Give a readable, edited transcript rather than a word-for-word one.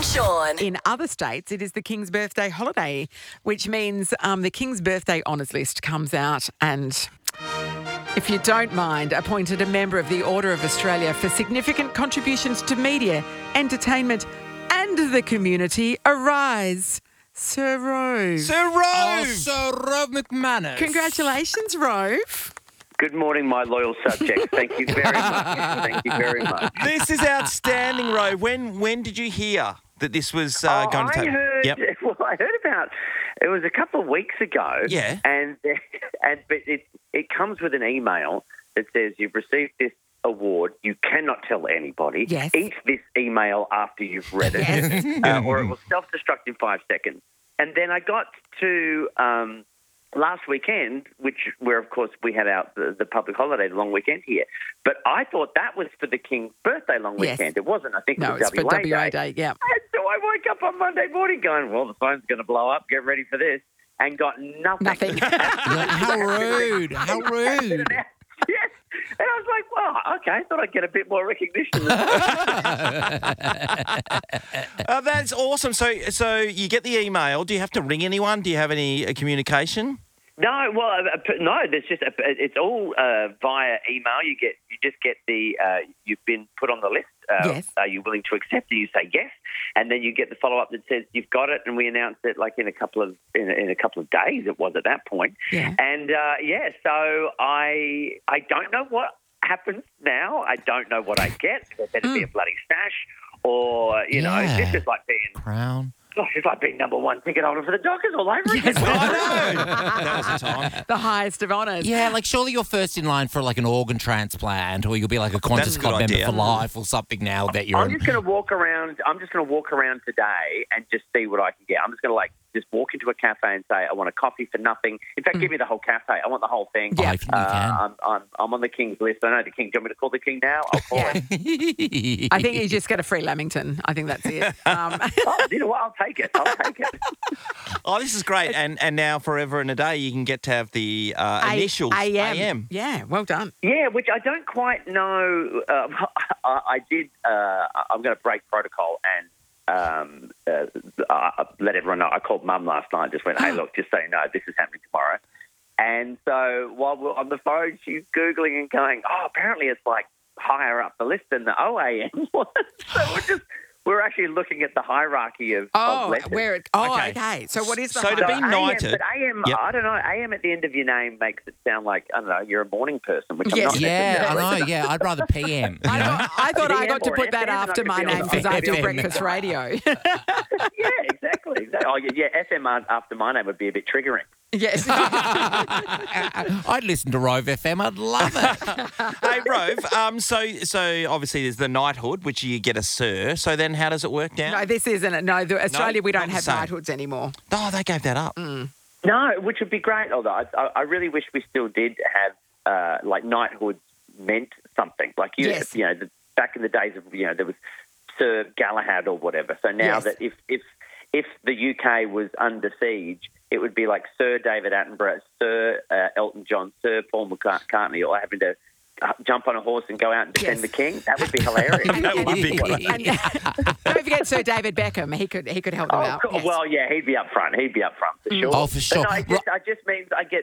Sean. In other states, it is the King's birthday holiday, which means the King's birthday honours list comes out and, if you don't mind, appointed a member of the Order of Australia for significant contributions to media, entertainment and the community. Arise, Sir Rove. Sir Rove! Oh, Sir Rove McManus. Congratulations, Rove. Good morning, my loyal subjects. Thank you very much. Thank you very much. This is outstanding, Rove. When did you hear that this was going to take? I heard about it was a couple of weeks ago. Yeah. But it comes with an email that says you've received this award. You cannot tell anybody. Yes. Eat this email after you've read it, or it will self-destruct in 5 seconds. And then I got to last weekend, where of course we had the public holiday, the long weekend here. But I thought that was for the King's birthday long weekend. It wasn't. I think it was it's for WA Day. Yeah. And so I woke up on Monday morning going, well, the phone's going to blow up. Get ready for this. And got nothing. How rude. How rude. Yes. And I was like, well, okay, I thought I'd get a bit more recognition. That's awesome. So you get the email. Do you have to ring anyone? Do you have any communication? No, well, no. There's just it's all via email. You just get the you've been put on the list. Yes. Are you willing to accept? And you say yes, and then you get the follow up that says you've got it, and we announce it like in a couple of days. It was at that point. Yeah. And so I don't know what happens now. I don't know what I get. There better be a bloody stash, or it's just like being Crown. Gosh, it's like being number one ticket holder for the Dockers all over again. I know. That was the time. The highest of honours. Yeah, like surely you're first in line for like an organ transplant, or you'll be like a Qantas Club member for life or something now that you're... I'm just going to walk around today and just see what I can get. I'm just going to just walk into a cafe and say, I want a coffee for nothing. In fact, give me the whole cafe. I want the whole thing. Yeah, if you can. I'm on the King's list. I know the King. Do you want me to call the King now? I'll call him. I think you just get a free Lamington. I think that's it. You know what? I'll take it. Oh, this is great. And now forever and a day you can get to have the initials AM. Yeah, well done. Yeah, which I don't quite know. I did. I'm going to break protocol and let everyone know. I called Mum last night. Just went, hey, look, just so you know, this is happening tomorrow. And so while we're on the phone, she's Googling and going, oh, apparently it's like higher up the list than the OAM was. So we're actually looking at the hierarchy of letters. Okay. So what is the So to be knighted... But AM, I don't know, AM at the end of your name makes it sound like, I don't know, you're a morning person, which I'm not. Yeah, I know, yeah. I'd rather PM, you know? I thought I got to put that after my name because I do breakfast radio. Yeah, exactly. Oh, yeah, FM after my name would be a bit triggering. Yes. I'd listen to Rove FM. I'd love it. Hey, Rove, so obviously there's the knighthood, which you get a Sir. So then how does it work now? No, this isn't it. No, Australia, we don't not have the same. knighthoods anymore. Oh, they gave that up. No, which would be great. Although I really wish we still did have knighthood meant something. Like back in the days of there was Sir Galahad or whatever. So now that if the UK was under siege, it would be like Sir David Attenborough, Sir Elton John, Sir Paul McCartney, or having to jump on a horse and go out and defend the King. That would be hilarious. That would be good. Don't forget Sir David Beckham. He could help them out. Cool. Yes. Well, yeah, he'd be up front. For sure. Oh, for sure. But no, it just means I get